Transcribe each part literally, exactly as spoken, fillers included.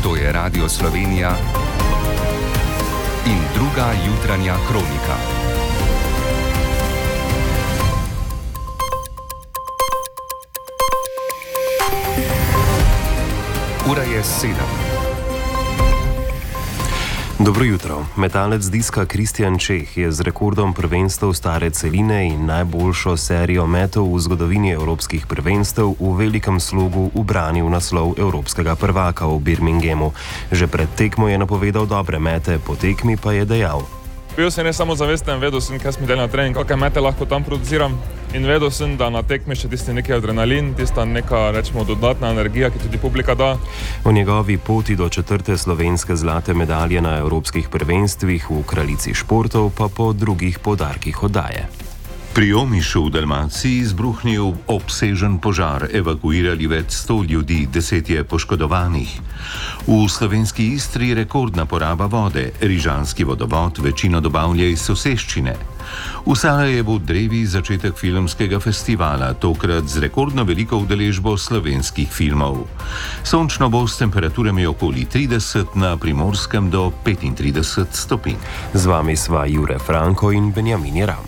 To je Radio Slovenija in druga jutranja kronika. Ura je sedem. Dobro jutro. Metalec diska Kristjan Čeh je z rekordom prvenstev stare celine in najboljšo serijo metov v zgodovini evropskih prvenstev v velikem slogu ubranil naslov evropskega prvaka v Birminghamu. Že pred tekmo je napovedal dobre mete, po tekmi pa je dejal: Bil sem ne samo zavesten, vedel sem, kaj smo delali na trening, kakšne mete lahko tam produciram, in vedel sem, da na tekmi še tisti neki adrenalin, tista neka, rečemo, dodatna energija, ki tudi publika da. O njegovi poti do četrte slovenske zlate medalje na evropskih prvenstvih v kraljici športov pa po drugih poudarkih oddaje. Pri Omišu v Dalmaciji izbruhnil obsežen požar, evakuirali več sto ljudi, deset je poškodovanih. V slovenski Istri rekordna poraba vode, rižanski vodovod večino dobavlja iz soseščine. V Sarajevu drevi začetek filmskega festivala, tokrat z rekordno veliko udeležbo slovenskih filmov. Sončno bo s temperaturami okoli trideset, na Primorskem do petintrideset stopinj. Z vami sva Jure Franko in Benjamin Jeram.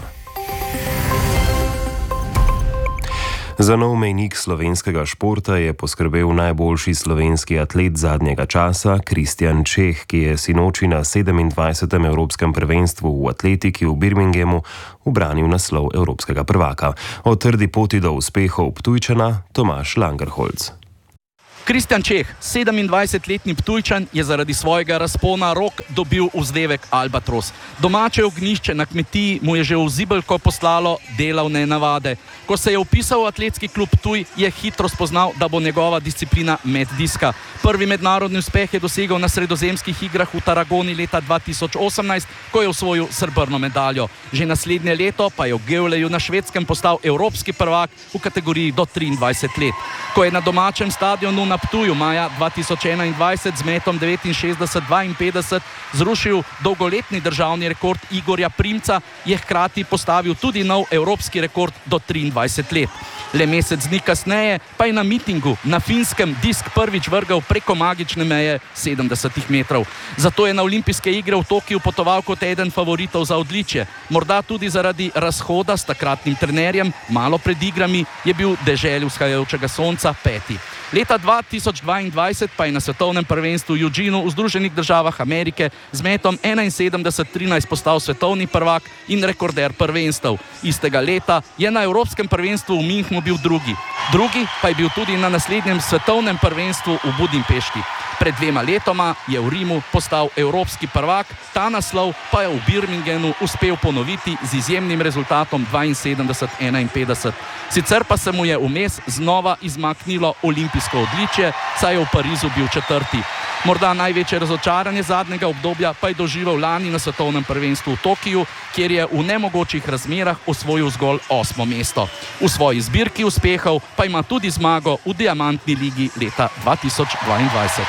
Za nov mejnik slovenskega športa je poskrbel najboljši slovenski atlet zadnjega časa, Kristjan Čeh, ki je sinoči na sedemindvajsetem evropskem prvenstvu v atletiki v Birminghamu ubranil naslov evropskega prvaka. O trdi poti do uspehov Ptujčana Tomaž Langerholz. Kristjan Čeh, sedemindvajsetletni Ptujčan, je zaradi svojega razpona rok dobil vzdevek Albatros. Domače ognjišče na kmetiji mu je že v zibelko poslalo delavne navade. Ko se je vpisal v atletski klub Ptuj, je hitro spoznal, da bo njegova disciplina met diska. Prvi mednarodni uspeh je dosegel na sredozemskih igrah v Tarragoni leta dva tisoč osemnajst, ko je osvojil srebrno medaljo. Že naslednje leto pa je v Gevleju na Švedskem postal evropski prvak v kategoriji do triindvajset let. Ko je na domačem stadionu na Ptuju maja dva tisoč enaindvajset z metom devetinšestdeset dvainpetdeset zrušil dolgoletni državni rekord Igorja Primca, je hkrati postavil tudi nov evropski rekord do triindvajset let. Le mesec dni kasneje pa je na mitingu na Finskem disk prvič vrgel preko magične meje sedemdesetih metrov. Zato je na olimpijske igre v Tokiu potoval kot eden favoritov za odličje. Morda tudi zaradi razhoda s takratnim trenerjem, malo pred igrami je bil deželi vzhajajočega sonca peti. Leta dva tisoč dvaindvajset pa je na svetovnem prvenstvu v Eugenu v Združenih državah Amerike z metom enainsedemdeset trinajst postal svetovni prvak in rekorder prvenstev. Istega leta je na evropskem prvenstvu v Münchenu bil drugi. Drugi pa je bil tudi na naslednjem svetovnem prvenstvu v Budimpešti. Pred dvema letoma je v Rimu postal evropski prvak, ta naslov pa je v Birminghamu uspel ponoviti z izjemnim rezultatom dvainsedemdeset enainpetdeset. Sicer pa se mu je vmes znova izmaknilo olimpijsko odličje, saj je v Parizu bil četrti. Morda največje razočaranje zadnjega obdobja pa je doživel lani na svetovnem prvenstvu v Tokiju, kjer je v nemogočih razmerah osvojil zgolj osmo mesto. V svoji zbirki uspehov pa ima tudi zmago v diamantni ligi leta dva tisoč dvaindvajset.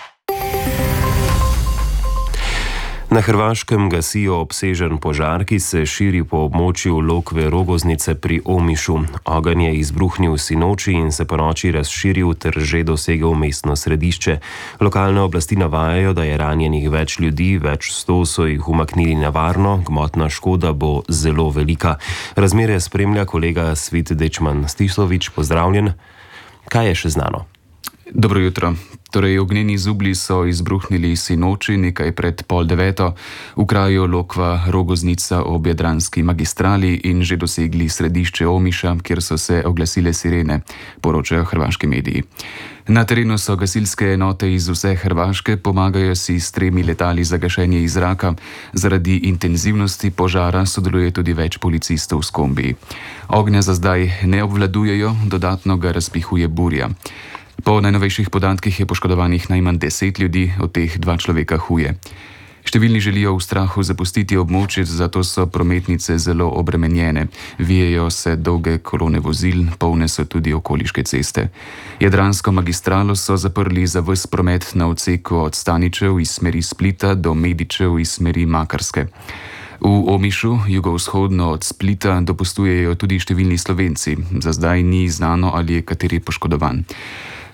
Na Hrvaškem gasijo obsežen požar, ki se širi po območju Lokve Rogoznice pri Omišu. Ogenj je izbruhnil sinoči in se po noči razširil ter že dosegel mestno središče. Lokalne oblasti navajajo, da je ranjenih več ljudi, več sto so jih umaknili na varno, gmotna škoda bo zelo velika. Razmere spremlja kolega Svit Dečman Stislovič, pozdravljen. Kaj je še znano? Dobro jutro. Torej, ognjeni zublji so izbruhnili sinoči nekaj pred pol deveto v kraju Lokva Rogoznica ob jadranski magistrali in že dosegli središče Omiša, kjer so se oglasile sirene, poročajo hrvaški mediji. Na terenu so gasilske enote iz vse Hrvaške, pomagajo si s tremi letali za gašenje iz zraka. Zaradi intenzivnosti požara sodeluje tudi več policistov s kombiji. Ognja za zdaj ne obvladujejo, dodatno ga razpihuje burja. Po najnovejših podatkih je poškodovanih najmanj deset ljudi, od teh dva človeka huje. Številni želijo v strahu zapustiti območje, zato so prometnice zelo obremenjene. Vijejo se dolge kolone vozil, polne so tudi okoliške ceste. Jadransko magistralo so zaprli za ves promet na odseku od Staničev iz smeri Splita do Medičev iz smeri Makarske. V Omišu, jugovzhodno od Splita, dopustujejo tudi številni Slovenci. Za zdaj ni znano, ali je kateri poškodovan.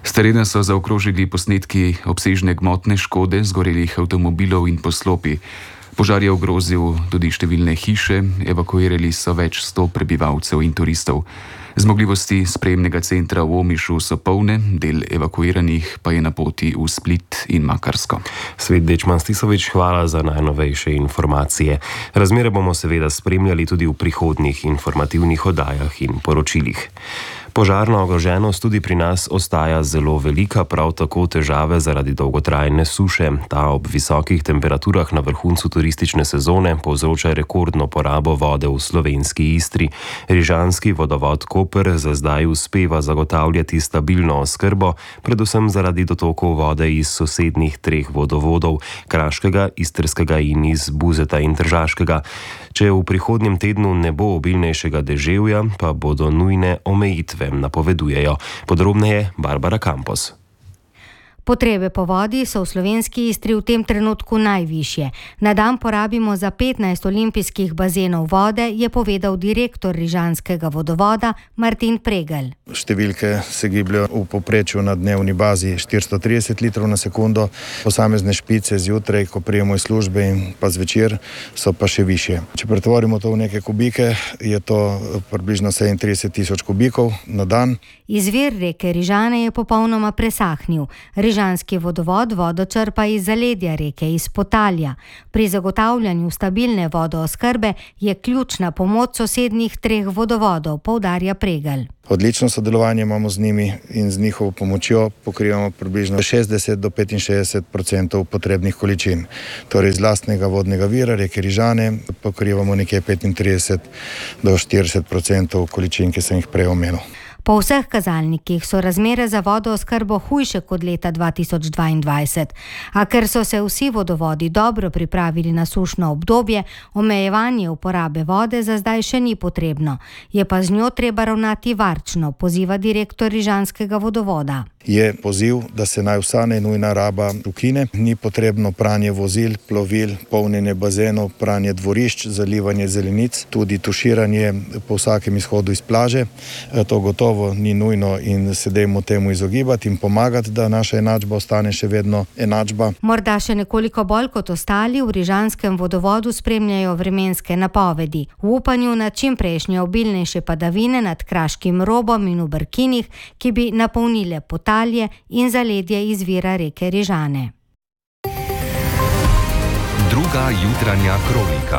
S terena so zaokrožili posnetki obsežne gmotne škode, zgorelih avtomobilov in poslopi. Požar je ogrozil tudi številne hiše, evakuirali so več sto prebivalcev in turistov. Zmogljivosti sprejemnega centra v Omišu so polne, del evakuiranih pa je na poti v Split in Makarsko. Svet Dečman Stisovič, hvala za najnovejše informacije. Razmere bomo seveda spremljali tudi v prihodnjih informativnih oddajah in poročilih. Požarna ogroženost tudi pri nas ostaja zelo velika, prav tako težave zaradi dolgotrajne suše. Ta ob visokih temperaturah na vrhuncu turistične sezone povzroča rekordno porabo vode v slovenski Istri. Rižanski vodovod Koper za zdaj uspeva zagotavljati stabilno oskrbo, predvsem zaradi dotokov vode iz sosednjih treh vodovodov, Kraškega, Istrskega in iz Buzeta in Tržaškega. Če v prihodnjem tednu ne bo obilnejšega deževja, pa bodo nujne omejitve, napovedujejo. Podrobneje Barbara Campos. Potrebe po vodi so v slovenski Istri v tem trenutku najvišje. Na dan porabimo za petnajst olimpijskih bazenov vode, je povedal direktor Rižanskega vodovoda Martin Pregelj. Številke se gibljajo v povprečju na dnevni bazi štiristo trideset litrov na sekundo, posamezne špice zjutraj, ko prijemo iz službe in pa zvečer, so pa še višje. Če pretvorimo to v neke kubike, je to približno sedemintrideset tisoč kubikov na dan. Izvir reke Rižane je popolnoma presahnil. Rižanski vodovod vodo črpa iz zaledja reke, iz Potalja. Pri zagotavljanju stabilne vodooskrbe je ključna pomoč sosednjih treh vodovodov, poudarja Pregelj. Odlično sodelovanje imamo z njimi in z njihovo pomočjo pokrivamo približno šestdeset do petinšestdeset odstotkov potrebnih količin. Torej iz lastnega vodnega vira reke Rižane pokrivamo nekje petintrideset do štirideset odstotkov količin, ki sem jih prej omenil. Po vseh kazalnikih so razmere za vodooskrbo hujše kot leta dva tisoč dvaindvajset, a ker so se vsi vodovodi dobro pripravili na sušno obdobje, omejevanje uporabe vode za zdaj še ni potrebno. Je pa z njo treba ravnati varčno, poziva direktor Rižanskega vodovoda. Je poziv, da se naj vsa nenujna raba ukine. Ni potrebno pranje vozil, plovil, polnjenje bazenov, pranje dvorišč, zalivanje zelenic, tudi tuširanje po vsakem izhodu iz plaže. To gotovo ni nujno in se dajmo temu izogibati in pomagati, da naša enačba ostane še vedno enačba. Morda še nekoliko bolj kot ostali v Rižanskem vodovodu spremljajo vremenske napovedi. V upanju na čimprejšnje obilnejše padavine nad Kraškim robom in v Brkinih, ki bi napolnile Potalje in zaledje izvira reke Rižane. Druga jutranja kronika.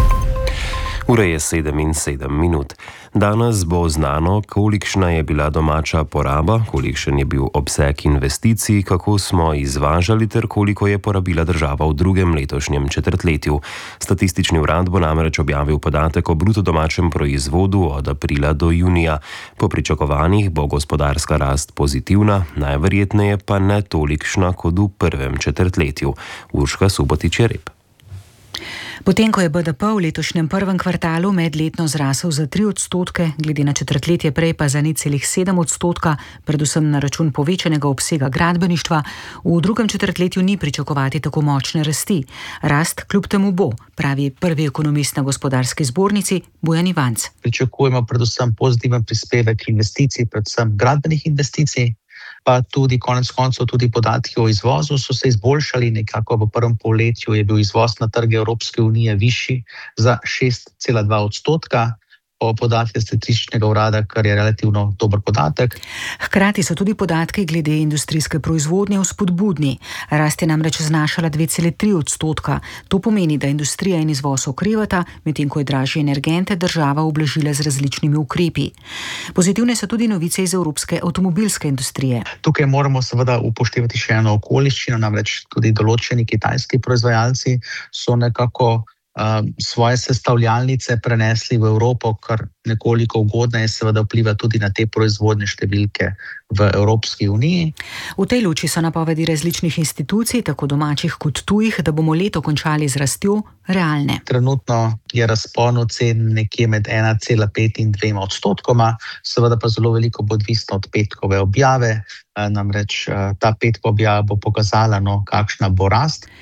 Ura je sedem in sedem minut. Danes bo znano, kolikšna je bila domača poraba, kolikšen je bil obseg investicij, kako smo izvažali ter koliko je porabila država v drugem letošnjem četrtletju. Statistični urad bo namreč objavil podatek o bruto domačem proizvodu od aprila do junija. Po pričakovanjih bo gospodarska rast pozitivna, najverjetneje pa ne tolikšna kot v prvem četrtletju. Urška Subotič-Jereb. Potem, ko je B D P v letošnjem prvem kvartalu medletno zrasel za tri odstotke, glede na četrtletje prej pa za nič celih sedem odstotka, predvsem na račun povečanega obsega gradbeništva, v drugem četrtletju ni pričakovati tako močne rasti. Rast kljub temu bo, pravi prvi ekonomist na gospodarski zbornici Bojan Ivanc. Pričakujemo predvsem pozitiven prispevek investicij, predvsem gradbenih investicij. Pa tudi konec koncev tudi podatki o izvozu so se izboljšali, nekako v prvem polletju je bil izvoz na trge Evropske unije višji za šest cela dva odstotka. Po podatkih statističnega urada, kar je relativno dober podatek. Hkrati so tudi podatki glede industrijske proizvodnje vzpodbudni. Rast je namreč znašala dve celi tri odstotka. To pomeni, da industrija in izvoz okrevata, medtem ko je dražje energente država ublažila z različnimi ukrepi. Pozitivne so tudi novice iz evropske avtomobilske industrije. Tukaj moramo seveda upoštevati še eno okoliščino, namreč tudi določeni kitajski proizvajalci so nekako svoje sestavljalnice prenesli v Evropo, kar nekoliko ugodneje seveda vpliva tudi na te proizvodne številke v Evropski uniji. V tej luči so napovedi različnih institucij, tako domačih kot tujih, da bomo leto končali z rastjo realne. Trenutno je razpon ocen nekje med ena cela pet in dvema odstotkoma, seveda pa zelo veliko bo odvisno od petkove objave, namreč ta petkova objava bo pokazala, no, kakšna bo rast.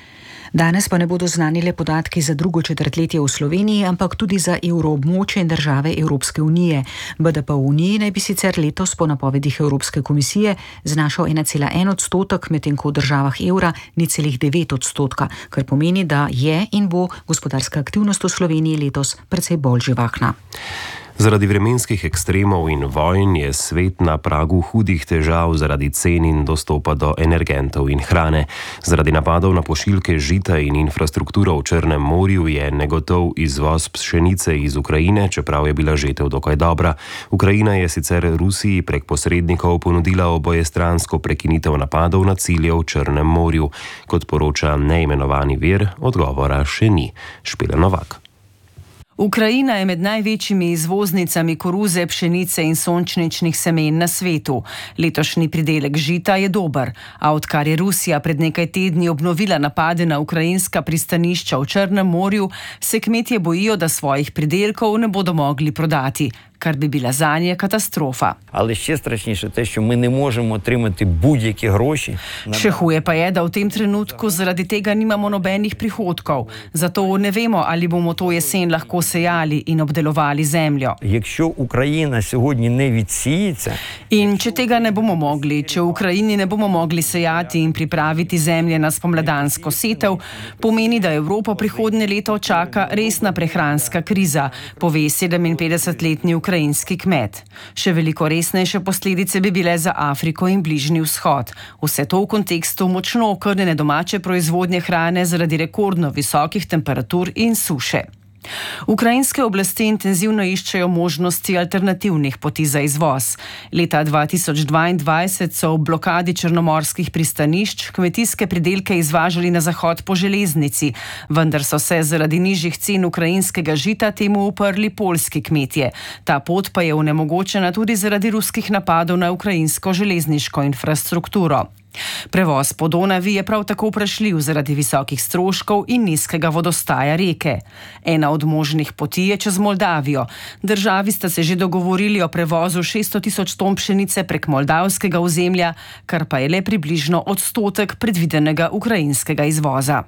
Danes pa ne bodo znani le podatki za drugo četrtletje v Sloveniji, ampak tudi za evroobmočje in države Evropske unije. B D P v Uniji naj bi sicer letos po napovedih Evropske komisije znašal ena cela en odstotek, medtem ko v državah evra nič celih devet odstotka, kar pomeni, da je in bo gospodarska aktivnost v Sloveniji letos precej bolj živahna. Zaradi vremenskih ekstremov in vojn je svet na pragu hudih težav zaradi cen in dostopa do energentov in hrane. Zaradi napadov na pošiljke žita in infrastrukturo v Črnem morju je negotov izvoz pšenice iz Ukrajine, čeprav je bila žetev dokaj dobra. Ukrajina je sicer Rusiji prek posrednikov ponudila obojestransko prekinitev napadov na cilje v Črnem morju. Kot poroča neimenovani vir, odgovora še ni. Špela Novak. Ukrajina je med največjimi izvoznicami koruze, pšenice in sončničnih semen na svetu. Letošnji pridelek žita je dober, a odkar je Rusija pred nekaj tedni obnovila napade na ukrajinska pristanišča v Črnem morju, se kmetje bojijo, da svojih pridelkov ne bodo mogli prodati, kar bi bila zanje katastrofa. Але ще страшніше те, що ми не можемо отримати будь-які гроші. Še huje pa je, da v tem trenutku zaradi tega nimamo nobenih prihodkov. Zato ne vemo, ali bomo to jesen lahko sejali in obdelovali zemljo. Якщо Україна сьогодні не відсіється, In če tega ne bomo mogli, če v Ukrajini ne bomo mogli sejati in pripraviti zemlje na spomladansko setev, pomeni, da Evropo prihodnje leto čaka resna prehranska kriza, pove sedeminpetdesetletni ukrajinski kmet. Še veliko resnejše posledice bi bile za Afriko in Bližnji vzhod. Vse to v kontekstu močno okrnjene domače proizvodnje hrane zaradi rekordno visokih temperatur in suše. Ukrajinske oblasti intenzivno iščejo možnosti alternativnih poti za izvoz. Leta dva tisoč dvaindvajset so v blokadi črnomorskih pristanišč kmetijske pridelke izvažali na zahod po železnici, vendar so se zaradi nižjih cen ukrajinskega žita temu uprli poljski kmetje. Ta pot pa je onemogočena tudi zaradi ruskih napadov na ukrajinsko železniško infrastrukturo. Prevoz po Donavi je prav tako vprašljiv zaradi visokih stroškov in nizkega vodostaja reke. Ena od možnih poti je čez Moldavijo. Državi sta se že dogovorili o prevozu šeststo tisoč ton pšenice prek moldavskega ozemlja, kar pa je le približno odstotek predvidenega ukrajinskega izvoza.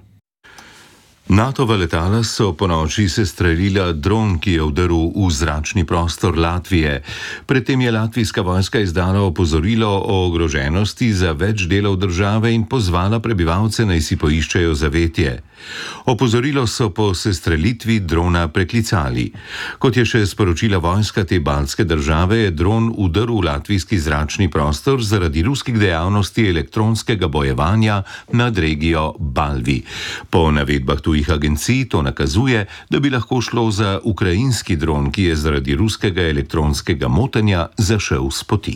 NATO-va letala so ponoči sestrelila dron, ki je vdrl v zračni prostor Latvije. Predtem je latvijska vojska izdala opozorilo o ogroženosti za več delov države in pozvala prebivalce, naj si poiščejo zavetje. Opozorilo so po sestrelitvi drona preklicali. Kot je še sporočila vojska te baltske države, je dron vdrl v latvijski zračni prostor zaradi ruskih dejavnosti elektronskega bojevanja nad regijo Balvi. Po navedbah tujih agencij to nakazuje, da bi lahko šlo za ukrajinski dron, ki je zaradi ruskega elektronskega motenja zašel s poti.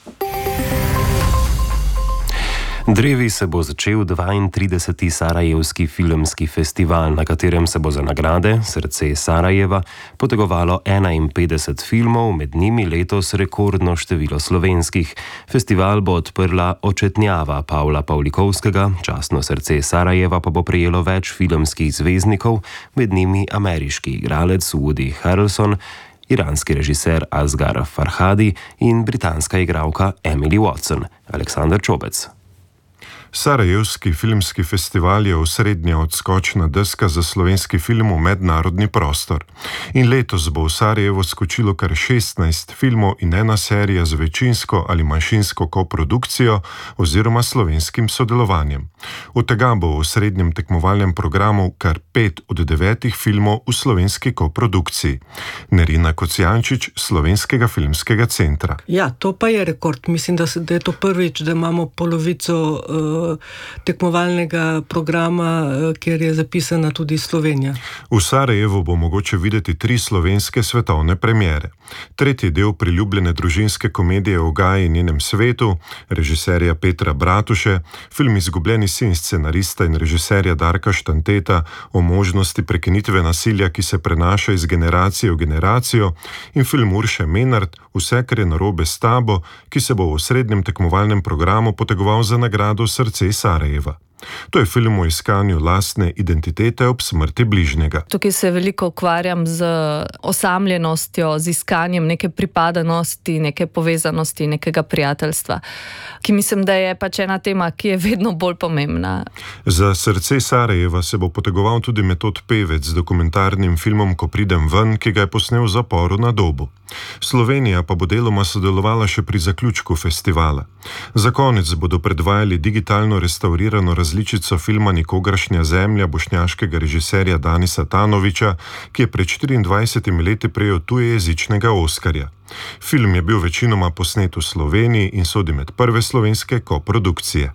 Drevi se bo začel dvaintrideseti Sarajevski filmski festival, na katerem se bo za nagrade Srce Sarajeva potegovalo enainpetdeset filmov, med njimi letos rekordno število slovenskih. Festival bo odprla Očetnjava Pavla Pavlikovskega, častno Srce Sarajeva pa bo prejelo več filmskih zvezdnikov, med njimi ameriški igralec Woody Harrelson, iranski režiser Asghar Farhadi in britanska igralka Emily Watson. Aleksander Čobec. Sarajevski filmski festival je osrednja odskočna deska za slovenski film v mednarodni prostor. In letos bo v Sarajevo skočilo kar šestnajst filmov in ena serija z večinsko ali manjšinsko koprodukcijo oziroma slovenskim sodelovanjem. Od tega bo v osrednjem tekmovalnem programu kar pet od devetih filmov v slovenski koprodukciji. Nerina Kocijančič, Slovenskega filmskega centra. Ja, to pa je rekord. Mislim, da, se, da je to prvič, da imamo polovico uh, tekmovalnega programa, kjer je zapisana tudi Slovenija. V Sarajevu bo mogoče videti tri slovenske svetovne premiere. Tretji del priljubljene družinske komedije o Gaji in njenem svetu, režiserja Petra Bratuše, film Izgubljeni sin scenarista in režiserja Darka Štanteta o možnosti prekinitve nasilja, ki se prenaša iz generacije v generacijo, in film Urše Menard Vse, kar je narobe s tabo, ki se bo v osrednjem tekmovalnem programu potegoval za nagrado Srce Sarajeva. To je film o iskanju lastne identitete ob smrti bližnjega. Tukaj se veliko ukvarjam z osamljenostjo, z iskanjem neke pripadanosti, neke povezanosti, nekega prijateljstva, ki mislim, da je pač ena tema, ki je vedno bolj pomembna. Za srce Sarajeva se bo potegoval tudi Metod Pevec z dokumentarnim filmom Ko pridem ven, ki ga je posnel v zaporu na Dobu. Slovenija pa bo deloma sodelovala še pri zaključku festivala. Za konec bodo predvajali digitalno restaurirano različico filma Nikogaršnja zemlja bošnjaškega režiserja Danisa Tanovića, ki je pred štiriindvajsetimi leti prejel tujejezičnega Oskarja. Film je bil večinoma posnet v Sloveniji in sodi med prve slovenske koprodukcije.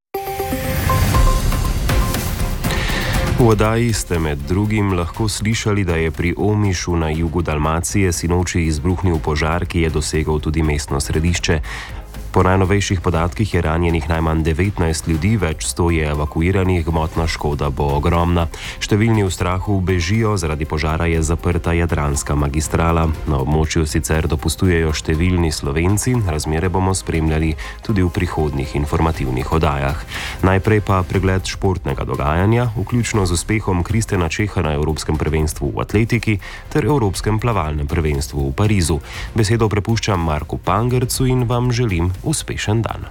V oddaji ste med drugim lahko slišali, da je pri Omišu na jugu Dalmacije sinoči izbruhnil požar, ki je dosegel tudi mestno središče. Po najnovejših podatkih je ranjenih najmanj devetnajst ljudi, več sto je evakuiranih, gmotna škoda bo ogromna. Številni v strahu bežijo, zaradi požara je zaprta Jadranska magistrala. Na območju sicer dopustujejo številni Slovenci, razmere bomo spremljali tudi v prihodnjih informativnih oddajah. Najprej pa pregled športnega dogajanja, vključno z uspehom Kristjana Čeha na Evropskem prvenstvu v atletiki ter Evropskem plavalnem prvenstvu v Parizu. Besedo prepuščam Marku Pangercu in vam želim uspešen dan.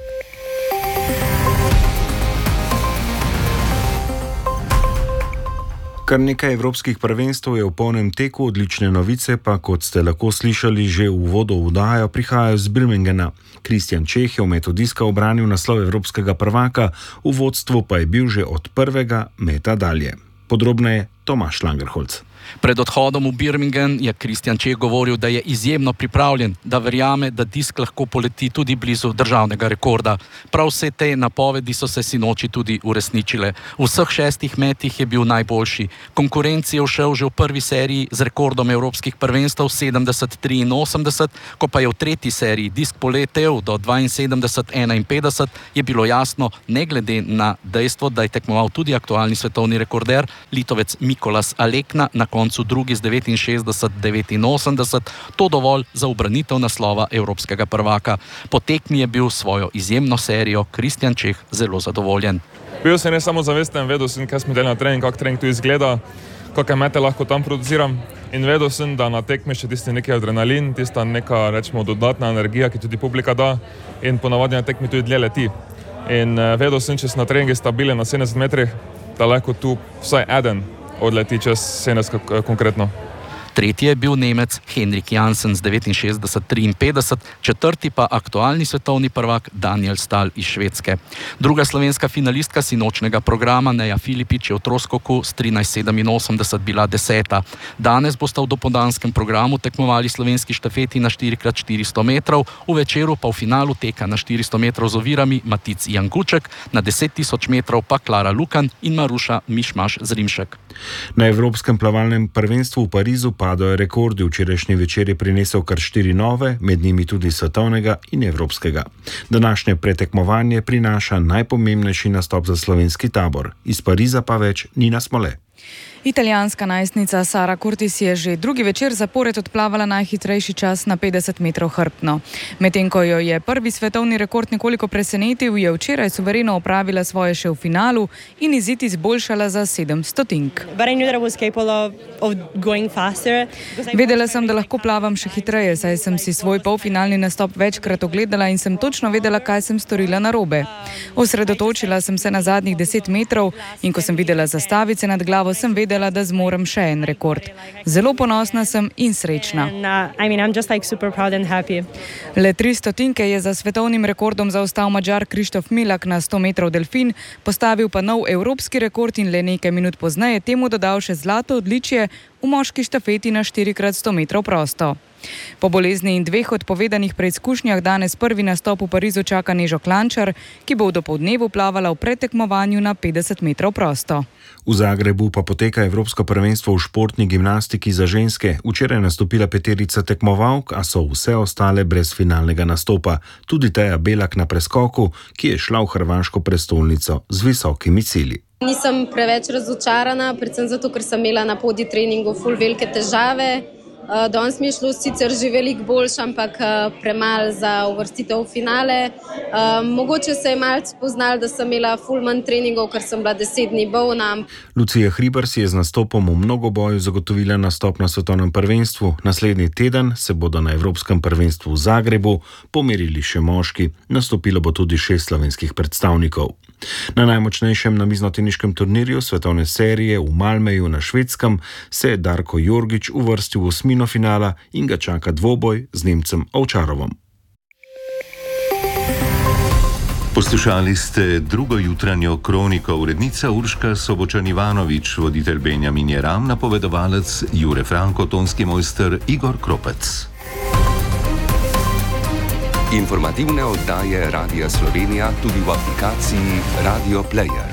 Kar nekaj evropskih prvenstv je v polnem teku, odlične novice pa, kot ste lahko slišali že v uvodu v oddajo, prihajajo z Birminghama. Kristjan Čeh je v metu diska obranil naslov evropskega prvaka, v vodstvu pa je bil že od prvega meta dalje. Podrobneje Tomaž Langerholz. Pred odhodom v Birmingham je Kristjan Čeh govoril, da je izjemno pripravljen, da verjame, da disk lahko poleti tudi blizu državnega rekorda. Prav vse te napovedi so se sinoči tudi uresničile. V vseh šestih metih je bil najboljši. Konkurenci je všel že v prvi seriji z rekordom evropskih prvenstev sedemdeset triinosemdeset, ko pa je v tretji seriji disk poletel do dvainsedemdeset enainpetdeset, je bilo jasno, ne glede na dejstvo, da je tekmoval tudi aktualni svetovni rekorder, Litovec Mikolas Alekna, na koncu drugi z devetinšestdeset devetinosemdeset, to dovolj za ubranitev naslova evropskega prvaka. Po tekmi je bil svojo izjemno serijo Kristjan Čeh zelo zadovoljen. Bil sem ne samo zavesten, vedel sem, kaj smo delali na trening, kako trening tu izgleda, kakšne mete lahko tam produciram in vedel sem, da na tekmi še tisti neki adrenalin, tista neka, rečemo, dodatna energija, ki tudi publika da in ponavadi na tekmi tudi dlje leti. In uh, vedel sem, če sem na treningi stabilen na sedemdeset metrih, da lahko tu vsaj eden odleti čez sedemdeset konkretno. Tretji je bil Nemec Henrik Jansen z devetinšestdeset triinpetdeset, četrti pa aktualni svetovni prvak Daniel Stahl iz Švedske. Druga slovenska finalistka sinočnega programa Neja Filipič je v troskoku s trinajst sedeminosemdeset bila deseta. Danes bosta v dopoldanskem programu tekmovali slovenski štafeti na štiri krat štiristo metrov, v večeru pa v finalu teka na štiristo metrov z ovirami Matic Jankuček, na deset tisoč metrov pa Klara Lukan in Maruša Mišmaš Zrimšek. Na Evropskem plavalnem prvenstvu v Parizu padajo rekordi. Včerajšnji večer je prinesel kar štiri nove, med njimi tudi svetovnega in evropskega. Današnje pretekmovanje prinaša najpomembnejši nastop za slovenski tabor. Iz Pariza pa več Nina Smole. Italijanska najstnica Sara Curtis je že drugi večer zapored odplavala najhitrejši čas na petdeset metrov hrbtno. Medtem ko jo je prvi svetovni rekord nekoliko presenetil, je včeraj suvereno opravila svoje še v finalu in izid izboljšala za sedem stotink. Vedela sem, da lahko plavam še hitreje, saj sem si svoj polfinalni nastop večkrat ogledala in sem točno vedela, kaj sem storila narobe. Osredotočila sem se na zadnjih deset metrov in ko sem videla zastavice nad glavo, sem vedela, da zmorem še en rekord. Zelo ponosna sem in srečna. Le tri stotinke je za svetovnim rekordom zaostal Madžar Krištof Milak na sto metrov delfin, postavil pa nov evropski rekord in le nekaj minut pozneje temu dodal še zlato odličje v moški štafeti na štiri krat sto metrov prosto. Po bolezni in dveh odpovedanih preizkušnjah danes prvi nastop v Parizu čaka Nežo Klančar, ki bo v dopoldnevu plavala v pretekmovanju na petdeset metrov prosto. V Zagrebu pa poteka Evropsko prvenstvo v športni gimnastiki za ženske. Včeraj nastopila peterica tekmovalk, a so vse ostale brez finalnega nastopa. Tudi Teja Belak na preskoku, ki je šla v hrvaško prestolnico z visokimi cilji. Nisem preveč razočarana, predvsem zato, ker sem imela na podi treningu ful velike težave. Danes mi je šlo sicer že veliko boljše, ampak premalo za uvrstitev v finale. Mogoče se je malce spoznalo, da sem imela full manj treningov, ker sem bila deset dni bolna. Lucija Hribar si je z nastopom v mnogoboju zagotovila nastop na svetovnem prvenstvu. Naslednji teden se bodo na Evropskem prvenstvu v Zagrebu pomerili še moški. Nastopilo bo tudi šest slovenskih predstavnikov. Na najmočnejšem namiznoteniškem turnirju svetovne serije v Malmeju na Švedskem se je Darko Jorgič uvrstil v osmino finala in ga čaka dvoboj z Nemcem Ovčarovom. Poslušali ste drugo jutranjo kroniko, urednica Urška Sobočan-Ivanović, voditelj Benjamin Jeram, napovedovalec Jure Franko, tonski mojster Igor Kropec. Informativne oddaje Radia Slovenija tudi v aplikaciji Radio Player.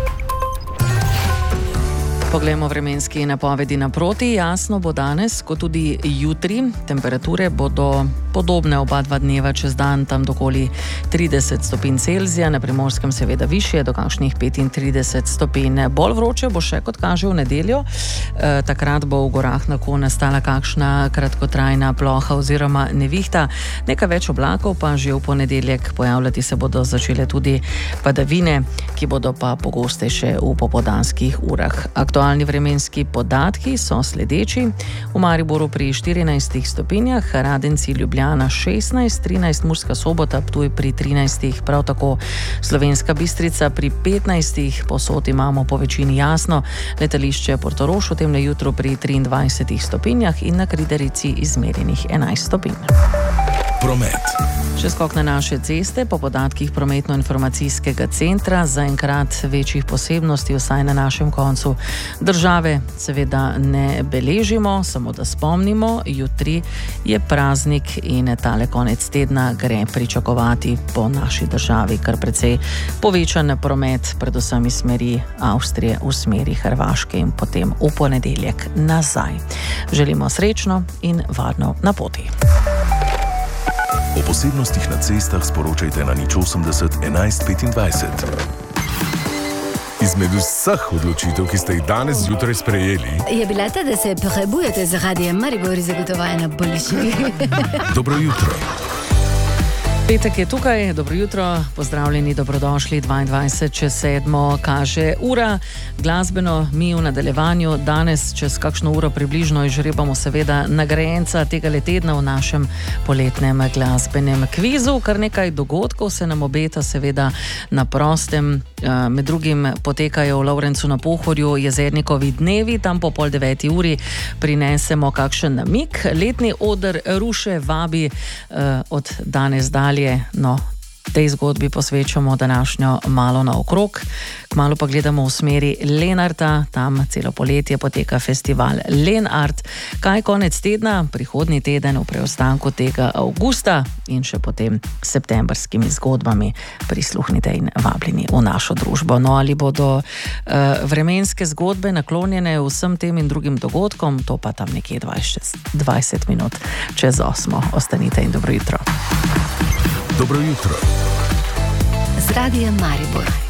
Poglejmo vremenski napovedi naproti. Jasno bo danes, kot tudi jutri. Temperature bodo podobne oba dva dneva čez dan, tam dokoli trideset stopinj Celzija, na Primorskem seveda višje, do kakšnih petintrideset stopinj. Bolj vroče bo še, kot kaže, v nedeljo. E, takrat bo v gorah lahko nastala kakšna kratkotrajna ploha oziroma nevihta. Nekaj več oblakov pa že v ponedeljek. Pojavljati se bodo začele tudi padavine, ki bodo pa pogostejše v popoldanskih urah. Aktualni vremenski podatki so sledeči. V Mariboru pri štirinajstih stopinjah, Radenci, Ljubljana šestnajst, trinajst Murska Sobota, Ptuj pri trinajstih, prav tako Slovenska Bistrica pri petnajstih, povsod imamo po večini jasno, letališče Portorož v temle jutro pri triindvajsetih stopinjah in na Kridarici izmerjenih enajst stopinj. Promet. Še skok na naše ceste, po podatkih prometno-informacijskega centra, zaenkrat večjih posebnosti, vsaj na našem koncu države, seveda ne beležimo, samo da spomnimo, jutri je praznik in tale konec tedna gre pričakovati po naši državi kar precej povečan promet, predvsem iz smeri Avstrije v smeri Hrvaške in potem v ponedeljek nazaj. Želimo srečno in varno na poti. O posebnostih na cestah sporočajte na nič osemdeset enajst petindvajset. Izmed vseh odločitev, ki ste jih danes zjutraj sprejeli, je bila ta, da se prebujete z Radijem Maribor zagotovljena boljši. Dobro jutro. Petek je tukaj, dobro jutro, pozdravljeni, dobrodošli, dvaindvajset čez sedmo kaže ura, glasbeno mi v nadaljevanju, danes čez kakšno uro približno izžrebamo seveda nagrajenca tega tedna v našem poletnem glasbenem kvizu, kar nekaj dogodkov se nam obeta seveda na prostem, med drugim potekajo v Lovrencu na Pohorju jezernikovi dnevi, tam po pol deveti uri prinesemo kakšen namik, letni oder Ruše vabi od danes dalje. No, tej zgodbi posvečamo današnjo malo naokrog. Kmalu pa gledamo v smeri Lenarta, tam celo poletje poteka festival Lenart. Kaj konec tedna, prihodnji teden v preostanku tega avgusta in še potem septembrskimi zgodbami prisluhnite in vabljeni v našo družbo. No, ali bodo uh, vremenske zgodbe naklonjene vsem tem in drugim dogodkom, to pa tam nekje dvajset minut čez osmo. Ostanite in dobro jutro. Dobro jutro. Z Radijem Maribor.